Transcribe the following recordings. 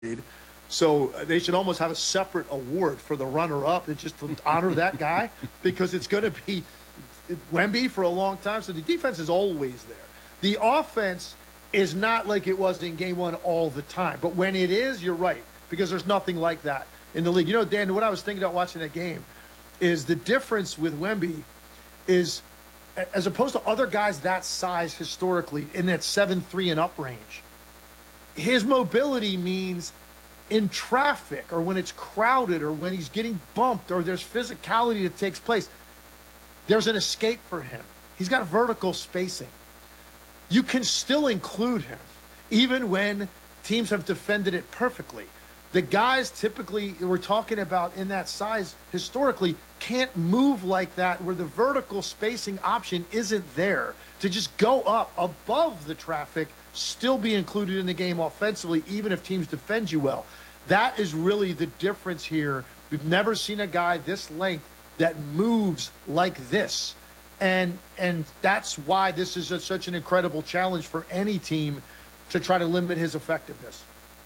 So they should almost have a separate award for the runner-up, and just to honor that guy, because it's going to be Wemby for a long time. So the defense is always there. The offense is not like it was in game one all the time. But when it is, you're right, because there's nothing like that in the league. You know, Dan, what I was thinking about watching that game is the difference with Wemby is, as opposed to other guys that size historically in that 7'3" and up range, his mobility means in traffic or when it's crowded or when he's getting bumped or there's physicality that takes place, there's an escape for him. He's got vertical spacing. You can still include him, even when teams have defended it perfectly. The guys typically we're talking about in that size historically can't move like that, where the vertical spacing option isn't there to just go up above the traffic, still be included in the game offensively, even if teams defend you well. That is really the difference here. We've never seen a guy this length that moves like this. And that's why this is such an incredible challenge for any team to try to limit his effectiveness.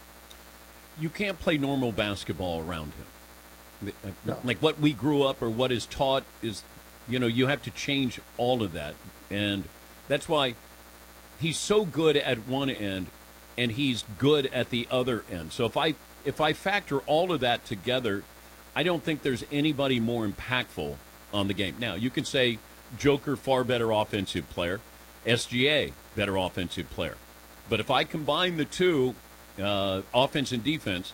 You can't play normal basketball around him. No. Like what we grew up or what is taught is, you have to change all of that. And that's why he's so good at one end and he's good at the other end. So if I factor all of that together, I don't think there's anybody more impactful on the game. Now, you can say Joker, far better offensive player, SGA, better offensive player. But if I combine the two, offense and defense,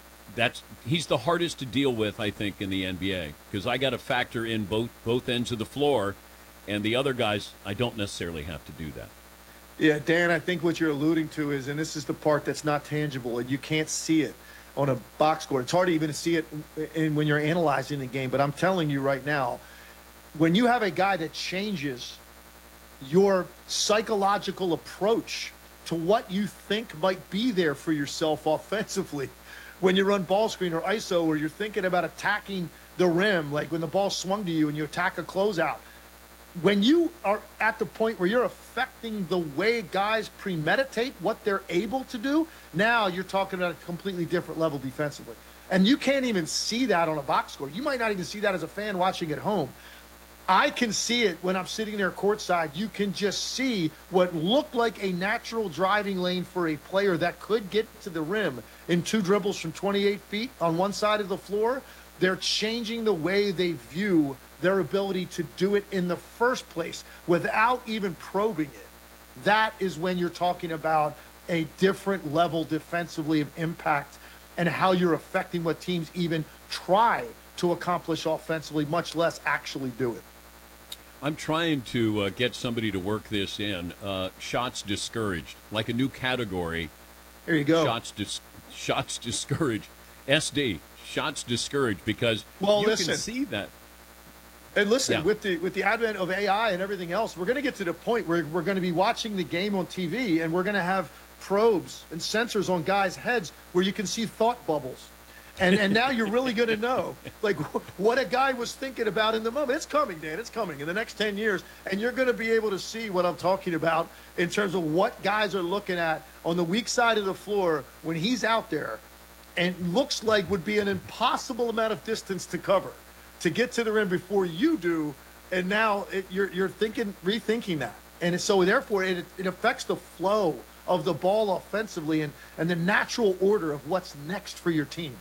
he's the hardest to deal with, I think, in the NBA, because I got to factor in both ends of the floor, and the other guys, I don't necessarily have to do that. Yeah, Dan, I think what you're alluding to is, and this is the part that's not tangible, and you can't see it on a box score. It's hard to even see it when you're analyzing the game, but I'm telling you right now, when you have a guy that changes your psychological approach to what you think might be there for yourself offensively, when you run ball screen or ISO, or you're thinking about attacking the rim, like when the ball swung to you and you attack a closeout, when you are at the point where you're affecting the way guys premeditate what they're able to do, now you're talking about a completely different level defensively. And you can't even see that on a box score. You might not even see that as a fan watching at home. I can see it when I'm sitting there courtside. You can just see what looked like a natural driving lane for a player that could get to the rim in 2 dribbles from 28 feet on one side of the floor. They're changing the way they view their ability to do it in the first place without even probing it. That is when you're talking about a different level defensively of impact and how you're affecting what teams even try to accomplish offensively, much less actually do it. I'm trying to get somebody to work this in. Shots discouraged, like a new category. There you go. Shots discouraged. SD, shots discouraged, because can see that. And listen, Yeah. with the advent of AI and everything else, we're going to get to the point where we're going to be watching the game on TV, and we're going to have probes and sensors on guys' heads where you can see thought bubbles. And now you're really going to know, like, what a guy was thinking about in the moment. It's coming, Dan. It's coming in the next 10 years. And you're going to be able to see what I'm talking about in terms of what guys are looking at on the weak side of the floor when he's out there, and looks like would be an impossible amount of distance to cover to get to the rim before you do. And now you're rethinking that. And so therefore it affects the flow of the ball offensively and the natural order of what's next for your team.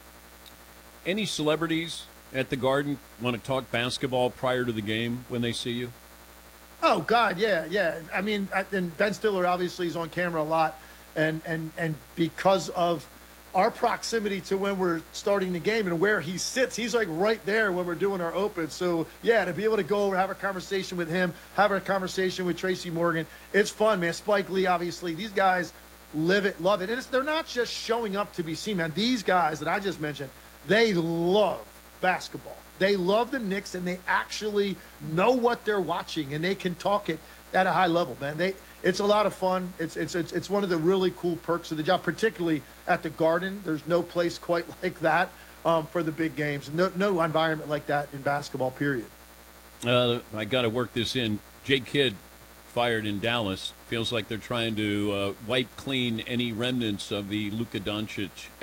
Any celebrities at the Garden want to talk basketball prior to the game when they see you? Oh, God, yeah. I mean, and Ben Stiller obviously is on camera a lot, and because of our proximity to when we're starting the game and where he sits, he's like right there when we're doing our open. So, yeah, to be able to go over, have a conversation with him, have a conversation with Tracy Morgan, it's fun, man. Spike Lee, obviously, these guys live it, love it. And they're not just showing up to be seen, man. These guys that I just mentioned, they love basketball. They love the Knicks, and they actually know what they're watching, and they can talk it at a high level, man. It's a lot of fun. It's one of the really cool perks of the job, particularly at the Garden. There's no place quite like that for the big games. No environment like that in basketball, period. I got to work this in. Jay Kidd, fired in Dallas. Feels like they're trying to wipe clean any remnants of the Luka Doncic